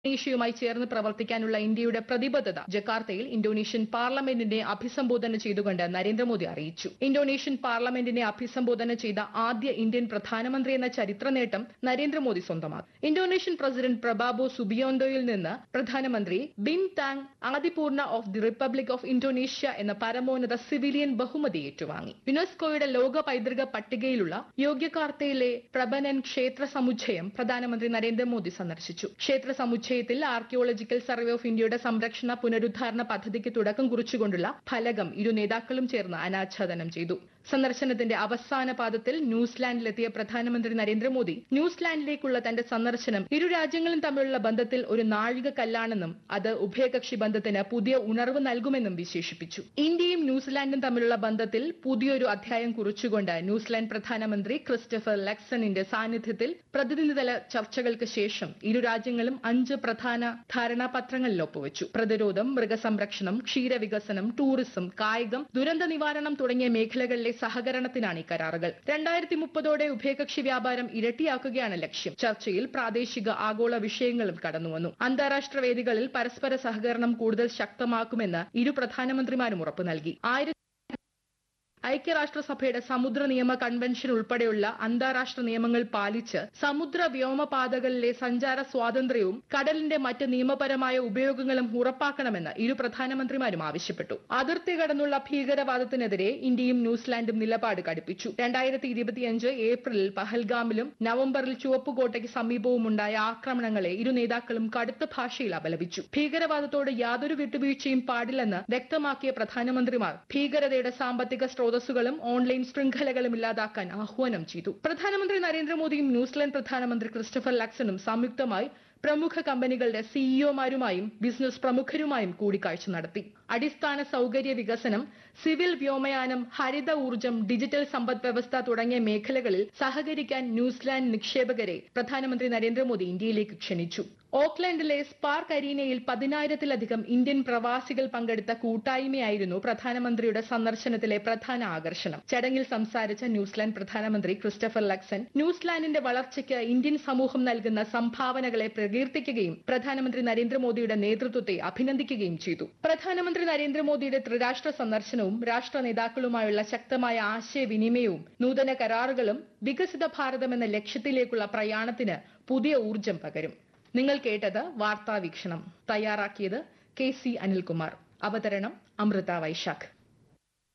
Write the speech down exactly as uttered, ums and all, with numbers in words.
ഇന്തോനേഷ്യയുമായി ചേർന്ന് പ്രവർത്തിക്കാനുള്ള ഇന്ത്യയുടെ പ്രതിബദ്ധത ജക്കാർത്തയിൽ ഇന്തോനേഷ്യൻ പാർലമെന്റിനെ അഭിസംബോധന ചെയ്തുകൊണ്ട് നരേന്ദ്രമോദി അറിയിച്ചു. ഇന്തോനേഷ്യൻ പാർലമെന്റിനെ അഭിസംബോധന ചെയ്ത ആദ്യ ഇന്ത്യൻ പ്രധാനമന്ത്രി എന്ന ചരിത്ര നേട്ടം നരേന്ദ്രമോദി സ്വന്തമാക്കി. ഇന്തോനേഷ്യൻ പ്രസിഡന്റ് പ്രബോവോ സുബിയോന്റോയിൽ നിന്ന് പ്രധാനമന്ത്രി ബിൻതാങ് Adipurna of the republic of Indonesia എന്ന പരമോന്നത സിവിലിയൻ ബഹുമതി ഏറ്റുവാങ്ങി. യുനെസ്കോയുടെ ലോക പൈതൃക പട്ടികയിലുള്ള യോഗ്യകാർത്തയിലെ പ്രബനൻ ക്ഷേത്ര സമുച്ചയം പ്രധാനമന്ത്രി നരേന്ദ്രമോദി സന്ദർശിച്ചു. ക്ഷേത്ര സമുച്ചയം ത്തിൽ ആർക്കിയോളജിക്കൽ സർവേ ഓഫ് ഇന്ത്യയുടെ സംരക്ഷണ പുനരുദ്ധാരണ പദ്ധതിക്ക് തുടക്കം കുറിച്ചുകൊണ്ടുള്ള ഫലകം ഇരു നേതാക്കളും ചേർന്ന് അനാച്ഛാദനം ചെയ്തു. സന്ദർശനത്തിന്റെ അവസാന പാദത്തിൽ ന്യൂസിലാൻഡിലെത്തിയ പ്രധാനമന്ത്രി നരേന്ദ്രമോദി ന്യൂസിലാൻഡിലേക്കുള്ള തന്റെ സന്ദർശനം ഇരു രാജ്യങ്ങളും തമ്മിലുള്ള ബന്ധത്തിൽ ഒരു നാഴികക്കല്ലാണെന്നും അത് ഉഭയകക്ഷി ബന്ധത്തിന് പുതിയ ഉണർവ് നൽകുമെന്നും വിശേഷിപ്പിച്ചു. ഇന്ത്യയും ന്യൂസിലാൻഡും തമ്മിലുള്ള ബന്ധത്തിൽ പുതിയൊരു അധ്യായം കുറിച്ചുകൊണ്ട് ന്യൂസിലാൻഡ് പ്രധാനമന്ത്രി ക്രിസ്റ്റഫർ ലക്സണിന്റെ സാന്നിധ്യത്തിൽ പ്രതിനിധിതല ചർച്ചകൾക്ക് ശേഷം ഇരു രാജ്യങ്ങളും അഞ്ച് പ്രധാന ധാരണാപത്രങ്ങളിൽ ഒപ്പുവച്ചു. പ്രതിരോധം, മൃഗസംരക്ഷണം, ക്ഷീരവികസനം, ടൂറിസം, കായികം, ദുരന്ത നിവാരണം തുടങ്ങിയ മേഖലകളിലെ സഹകരണത്തിനാണ് ഈ കരാറുകൾ. രണ്ടായിരത്തി മുപ്പതോടെ ഉഭയകക്ഷി വ്യാപാരം ഇരട്ടിയാക്കുകയാണ് ലക്ഷ്യം. ചർച്ചയിൽ പ്രാദേശിക ആഗോള വിഷയങ്ങളും കടന്നുവന്നു. അന്താരാഷ്ട്ര വേദികളിൽ പരസ്പര സഹകരണം കൂടുതൽ ശക്തമാക്കുമെന്ന് ഇരു പ്രധാനമന്ത്രിമാരും ഉറപ്പു നൽകി. ആയിരത്തി ഐക്യരാഷ്ട്രസഭയുടെ സമുദ്ര നിയമ കൺവെൻഷൻ ഉൾപ്പെടെയുള്ള അന്താരാഷ്ട്ര നിയമങ്ങൾ പാലിച്ച് സമുദ്ര വ്യോമപാതകളിലെ സഞ്ചാര സ്വാതന്ത്ര്യവും കടലിന്റെ മറ്റ് നിയമപരമായ ഉപയോഗങ്ങളും ഉറപ്പാക്കണമെന്ന് ഇരു പ്രധാനമന്ത്രിമാരും ആവശ്യപ്പെട്ടു. അതിർത്തി കടന്നുള്ള ഭീകരവാദത്തിനെതിരെ ഇന്ത്യയും ന്യൂസിലാൻഡും നിലപാട് കടുപ്പിച്ചു. രണ്ടായിരത്തി ഇരുപത്തിയഞ്ച് ഏപ്രിലിൽ പഹൽഗാമിലും നവംബറിൽ ചുവപ്പുകോട്ടയ്ക്ക് സമീപവും ഉണ്ടായ ആക്രമണങ്ങളെ ഇരു നേതാക്കളും കടുത്ത ഭാഷയിൽ അപലപിച്ചു. ഭീകരവാദത്തോട് യാതൊരു വിട്ടുവീഴ്ചയും പാടില്ലെന്ന് വ്യക്തമാക്കിയ പ്രധാനമന്ത്രിമാർ ഭീകരതയുടെ സാമ്പത്തിക സ്രോതസ്സുകളും ഓൺലൈൻ ശൃംഖലകളും ഇല്ലാതാക്കാൻ ആഹ്വാനം ചെയ്തു. പ്രധാനമന്ത്രി നരേന്ദ്രമോദിയും ന്യൂസിലാൻഡ് പ്രധാനമന്ത്രി ക്രിസ്റ്റഫർ ലക്സണും സംയുക്തമായി പ്രമുഖ കമ്പനികളുടെ സിഇഒമാരുമായും ബിസിനസ് പ്രമുഖരുമായും കൂടിക്കാഴ്ച നടത്തി. അടിസ്ഥാന സൌകര്യ വികസനം, സിവിൽ വ്യോമയാനം, ഹരിത ഊർജ്ജം, ഡിജിറ്റൽ സമ്പദ് വ്യവസ്ഥ തുടങ്ങിയ മേഖലകളിൽ സഹകരിക്കാൻ ന്യൂസിലാൻഡ് നിക്ഷേപകരെ പ്രധാനമന്ത്രി നരേന്ദ്രമോദി ഇന്ത്യയിലേക്ക് ക്ഷണിച്ചു. ഓക്ലൻഡിലെ സ്പാർക്ക് അരീനയിൽ പതിനായിരത്തിലധികം ഇന്ത്യൻ പ്രവാസികൾ പങ്കെടുത്ത കൂട്ടായ്മയായിരുന്നു പ്രധാനമന്ത്രിയുടെ സന്ദർശനത്തിലെ പ്രധാന ആകർഷണം. ചടങ്ങിൽ സംസാരിച്ച ന്യൂസിലാൻഡ് പ്രധാനമന്ത്രി ക്രിസ്റ്റഫർ ലക്സൺ ന്യൂസിലാൻഡിന്റെ വളർച്ചയ്ക്ക് ഇന്ത്യൻ സമൂഹം നൽകുന്ന സംഭാവനകളെ പ്രകീർത്തിക്കുകയും പ്രധാനമന്ത്രി നരേന്ദ്രമോദിയുടെ നേതൃത്വത്തെ അഭിനന്ദിക്കുകയും ചെയ്തു. പ്രധാനമന്ത്രി നരേന്ദ്രമോദിയുടെ ത്രിരാഷ്ട്ര സന്ദർശനവും രാഷ്ട്ര നേതാക്കളുമായുള്ള ശക്തമായ ആശയവിനിമയവും നൂതന കരാറുകളും വികസിത ഭാരതം എന്ന ലക്ഷ്യത്തിലേക്കുള്ള പ്രയാണത്തിന് പുതിയ ഊർജ്ജം പകരും. നിങ്ങൾ കേട്ടത് വാർത്താ വീക്ഷണം. തയ്യാറാക്കിയത് കെ സി അനിൽകുമാർ. അവതരണം അമൃത വൈശാഖ്.